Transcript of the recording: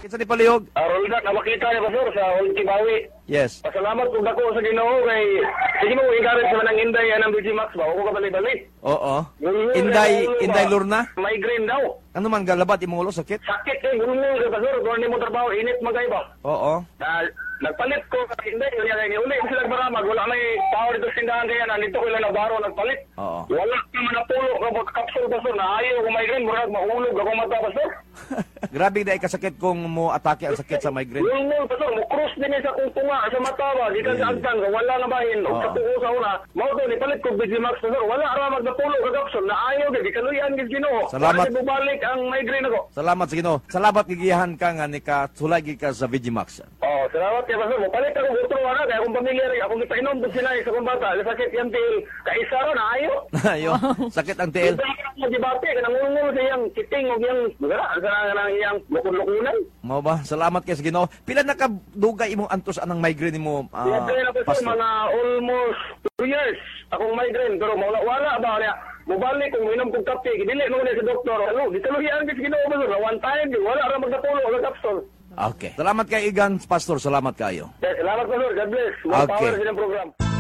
Kinsa ni palihog? Roldan, nakita niya Pastor sa Ultimawi. Yes. Pasalamat kung dako sa Ginoo kay sige mo encourage sa manang Inday yan ang BG Max ba? Ako ka balik-balik. Oo. Inday Lurna? Migraine daw. Ano man galabat imong ulo sakit? Sakit kay gulmul sa Pastor, kung mo trabaho init magay ba? Oo. Nagpalit ko sa Inday, kaya uli sila maramag, wala may power dito sa tindahan kaya nandito ko lang nagbaro nagpalit. Oo. Wala ka man napulo kapag kapsul Pastor, na ayaw kung migraine, murag mahulog ako mata Pastor. Grabe na kasakit kung mo atake ang sakit sa migraine. Gulmul Pastor, mo cross din sa kung tunga sa mata ba, di ka sa agtan, wala na bahin, o sa tuko sa una, mao to, nipalit ko Bigimax Pastor, wala ramag napulo ka kapsul, na ayaw di kaluyan gid Ginoo. Salamat. Kasi bubalik ang migraine ako. Salamat sa Ginoo. Salamat gigiyahan ka nga ni ka sulagi ka sa Vigimax. Oh, salamat kay Pastor. Palit ako gutro ana kay akong pamilya rin. Akong ipainom bud sila sa kong bata. Sakit yan til. Kaisa ra na ayo. Ayo, sakit ang tiil. Mo dibate kanang ngungol sa iyang kiting o iyang gara sa nang iyang lukon-lukunan. Mao ba? Salamat kay sa Ginoo. Pila na ka dugay imong antos anang migraine mo? Yan ako sa mga almost 2 years. Akong migraine pero wala ba niya. Mubalik kung minom kong kape, dili mo na sa doktor. Ano, gitaluhian gid Ginoo ba one time wala ra magdapulo og kapsul. Okay. Salamat kay Igan, Pastor. Salamat kayo. Salamat Pastor. God bless. More Okay. power sa inyong program.